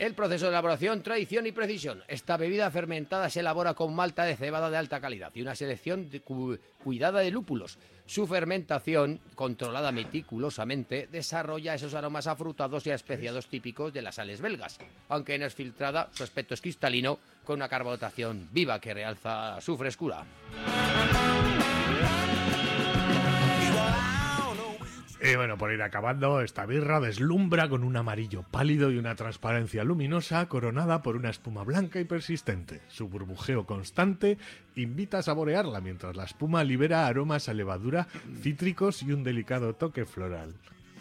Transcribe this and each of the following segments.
El proceso de elaboración, tradición y precisión. Esta bebida fermentada se elabora con malta de cebada de alta calidad y una selección cuidada de lúpulos. Su fermentación, controlada meticulosamente, desarrolla esos aromas afrutados y especiados típicos de las sales belgas. Aunque no es filtrada, su aspecto es cristalino, con una carbonatación viva que realza su frescura. Y bueno, por ir acabando, esta birra deslumbra con un amarillo pálido y una transparencia luminosa coronada por una espuma blanca y persistente. Su burbujeo constante invita a saborearla mientras la espuma libera aromas a levadura, cítricos y un delicado toque floral.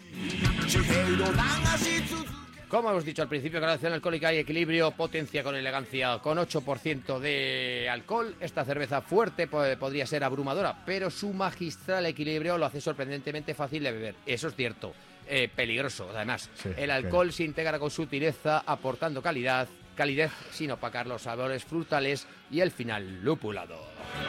Como hemos dicho al principio, graduación alcohólica y equilibrio, potencia con elegancia. Con 8% de alcohol, esta cerveza fuerte podría ser abrumadora, pero su magistral equilibrio lo hace sorprendentemente fácil de beber. Eso es cierto. Peligroso, además. Sí, el alcohol se integra con sutileza, aportando calidez sin opacar los sabores frutales y el final lupulado.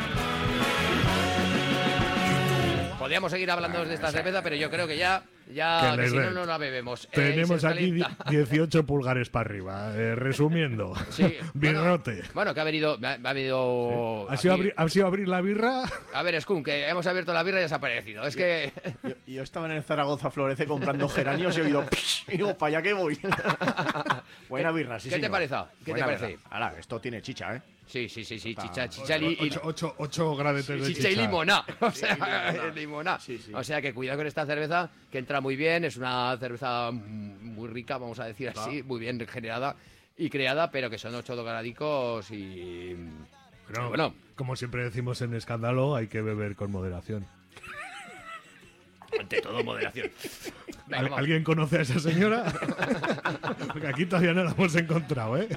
Podríamos seguir hablando de esta cerveza, pero yo creo que ya que si no la bebemos. Tenemos aquí 18 pulgares para arriba. Resumiendo, sí, birrote. Bueno, que ha venido. Sí. ¿Ha sido abrir la birra? A ver, Skun, que hemos abierto la birra y ha desaparecido. Es que. Yo estaba en el Zaragoza Florece comprando geranios y he oído. Y digo, ¿para allá qué voy? Buena birra, sí. ¿Qué te parece? ¿Qué te parece? Ahora, esto tiene chicha, ¿eh? Sí, chicha 8 gradetes de chicha. Chicha y limoná. O sea, limoná. Sí. O sea, que cuidado con esta cerveza, que entra muy bien. Es una cerveza muy rica, vamos a decir así, muy bien generada y creada, pero que son 8 gradicos y... Pero, bueno, como siempre decimos en Escándalo, hay que beber con moderación. Ante todo, moderación. Venga, ¿Alguien conoce a esa señora? Porque aquí todavía no la hemos encontrado, ¿eh?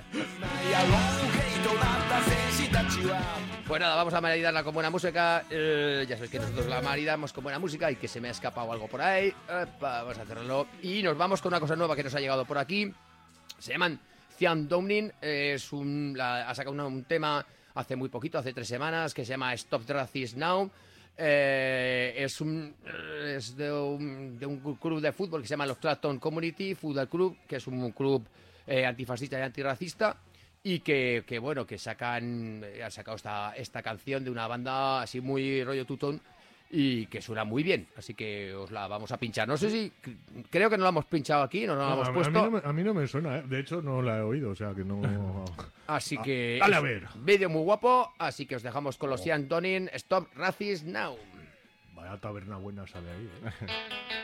Pues nada, vamos a maridarla con buena música. Ya sabéis que nosotros la maridamos con buena música y que se me ha escapado algo por ahí. Vamos a hacerlo. Y nos vamos con una cosa nueva que nos ha llegado por aquí. Se llaman Cian Downing. Ha sacado un tema hace muy poquito, hace 3 semanas, que se llama Stop the Racism Now. Es de un club de fútbol que se llama los Clapton Community Football Club, que es un club antifascista y antirracista, y que bueno, que han sacado esta canción de una banda así muy rollo tutón y que suena muy bien, así que os la vamos a pinchar. No sé si, creo que no la hemos pinchado aquí, no la hemos puesto. A mí no me suena, ¿eh? De hecho no la he oído, o sea que no... Así que... Dale a ver. Vídeo muy guapo, así que os dejamos con los Cian Downing, Stop Racism Now. Vaya taberna buena sale ahí, ¿eh?